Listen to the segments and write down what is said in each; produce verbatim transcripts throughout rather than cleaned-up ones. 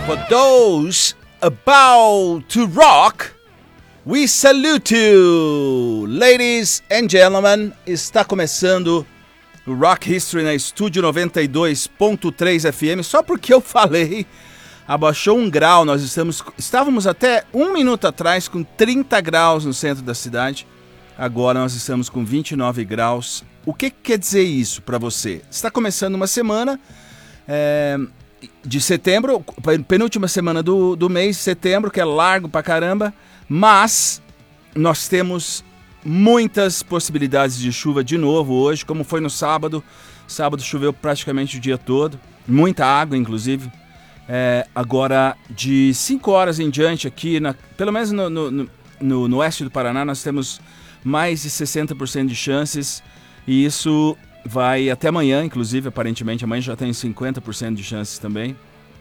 For those about to rock, we salute you! Ladies and gentlemen, está começando o Rock History na Estúdio noventa e dois ponto três F M. Só porque eu falei, abaixou um grau. Nós estamos, estávamos até um minuto atrás com trinta graus no centro da cidade. Agora nós estamos com vinte e nove graus. O que quer dizer isso para você? Está começando uma semana é, de setembro, penúltima semana do, do mês de setembro, que é largo pra caramba, mas nós temos muitas possibilidades de chuva de novo hoje, como foi no sábado. Sábado choveu praticamente o dia todo, muita água inclusive. É, agora de cinco horas em diante aqui, na, pelo menos no, no, no, no oeste do Paraná, nós temos mais de sessenta por cento de chances, e isso vai até amanhã, inclusive, aparentemente amanhã já tem cinquenta por cento de chances também.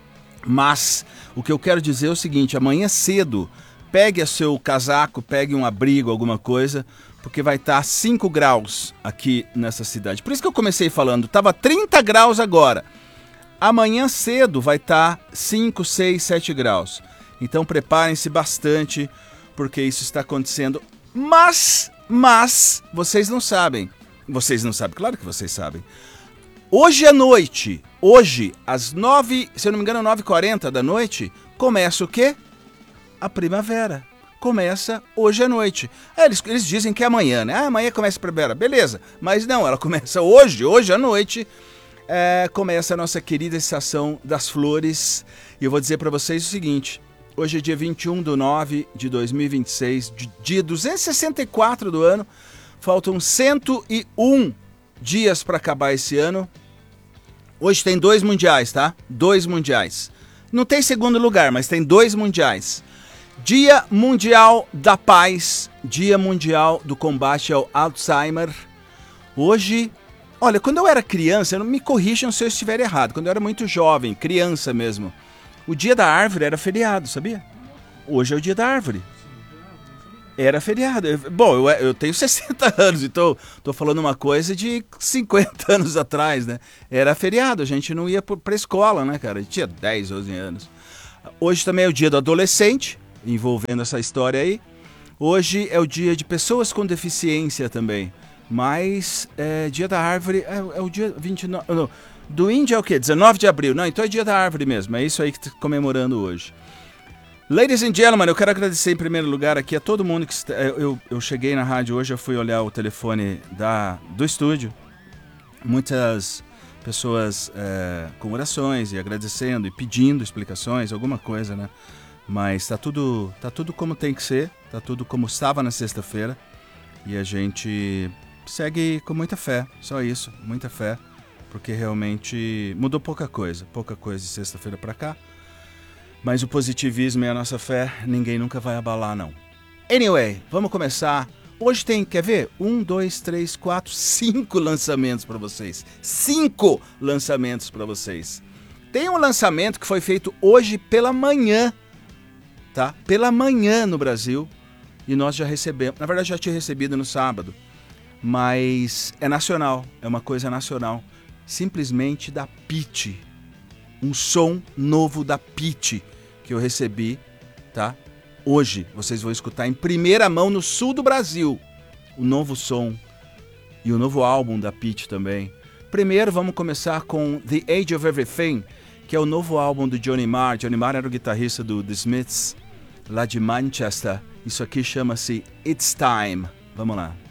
Mas o que eu quero dizer é o seguinte: amanhã cedo, pegue o seu casaco, pegue um abrigo, alguma coisa, porque vai estar cinco graus aqui nessa cidade. Por isso que eu comecei falando, estava trinta graus agora. Amanhã cedo vai estar cinco, seis, sete graus. Então preparem-se bastante, porque isso está acontecendo. Mas, mas, vocês não sabem. Vocês não sabem, claro que vocês sabem. Hoje à noite, hoje, às nove, se eu não me engano, nove e quarenta da noite, começa o quê? A primavera. Começa hoje à noite. É, eles, eles dizem que é amanhã, né? Ah, amanhã começa a primavera. Beleza. Mas não, ela começa hoje, hoje à noite. É, começa a nossa querida estação das flores. E eu vou dizer para vocês o seguinte: hoje é dia vinte e um de nove de dois mil e vinte e seis, dia duzentos e sessenta e quatro do ano. Faltam cento e um dias para acabar esse ano. Hoje tem dois mundiais, tá? Dois mundiais. Não tem segundo lugar, mas tem dois mundiais. Dia Mundial da Paz, Dia Mundial do Combate ao Alzheimer. Hoje, olha, quando eu era criança, não me corrijam se eu estiver errado, quando eu era muito jovem, criança mesmo, o Dia da Árvore era feriado, sabia? Hoje é o Dia da Árvore. Era feriado. Bom, eu, eu tenho sessenta anos, então estou falando uma coisa de cinquenta anos atrás, né? Era feriado, a gente não ia para a escola, né, cara? A gente tinha dez, doze anos. Hoje também é o dia do adolescente, envolvendo essa história aí. Hoje é o dia de pessoas com deficiência também. Mas é, dia da árvore é, é o dia vinte e nove... Não, do índio é o quê? dezenove de abril. Não, então é dia da árvore mesmo. É isso aí que está comemorando hoje. Ladies and gentlemen, eu quero agradecer em primeiro lugar aqui a todo mundo que está... Eu, eu cheguei na rádio hoje, eu fui olhar o telefone da, do estúdio. Muitas pessoas é, com orações e agradecendo e pedindo explicações, alguma coisa, né? Mas está tudo, tá tudo como tem que ser, está tudo como estava na sexta-feira. E a gente segue com muita fé, só isso, muita fé. Porque realmente mudou pouca coisa, pouca coisa de sexta-feira para cá. Mas o positivismo e a nossa fé, ninguém nunca vai abalar, não. Anyway, vamos começar. Hoje tem, quer ver? Um, dois, três, quatro, cinco lançamentos para vocês. Cinco lançamentos para vocês. Tem um lançamento que foi feito hoje pela manhã, tá? Pela manhã no Brasil. E nós já recebemos, na verdade já tinha recebido no sábado. Mas é nacional, é uma coisa nacional. Simplesmente da Pitty. Um som novo da Pitty que eu recebi, tá? Hoje vocês vão escutar em primeira mão no sul do Brasil o novo som e o novo álbum da Pitty também. Primeiro vamos começar com The Age of Everything, que é o novo álbum do Johnny Marr. Johnny Marr era o guitarrista do The Smiths, lá de Manchester. Isso aqui chama-se It's Time. Vamos lá.